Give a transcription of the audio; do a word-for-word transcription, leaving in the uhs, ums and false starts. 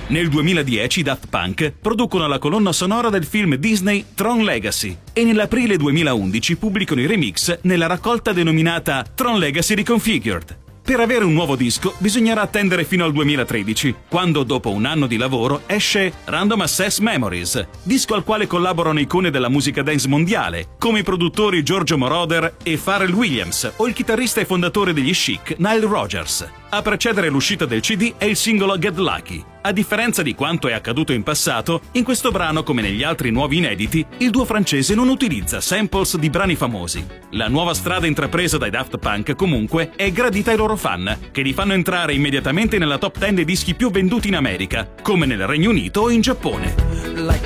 Nel duemiladieci i Daft Punk producono la colonna sonora del film Disney Tron Legacy e nell'aprile duemilaundici pubblicano i remix nella raccolta denominata Tron Legacy Reconfigured. Per avere un nuovo disco bisognerà attendere fino al duemilatredici, quando dopo un anno di lavoro esce Random Access Memories, disco al quale collaborano icone della musica dance mondiale, come i produttori Giorgio Moroder e Pharrell Williams o il chitarrista e fondatore degli Chic Nile Rodgers. A precedere l'uscita del C D è il singolo Get Lucky. A differenza di quanto è accaduto in passato, in questo brano, come negli altri nuovi inediti, il duo francese non utilizza samples di brani famosi. La nuova strada intrapresa dai Daft Punk, comunque, è gradita ai loro fan, che li fanno entrare immediatamente nella top dieci dei dischi più venduti in America, come nel Regno Unito o in Giappone. Like